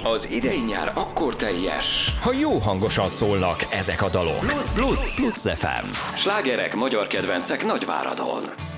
Az idei nyár akkor teljes, ha jó hangosan szólnak ezek a dalok. Plusz FM. slágerek, magyar kedvencek Nagyváradon.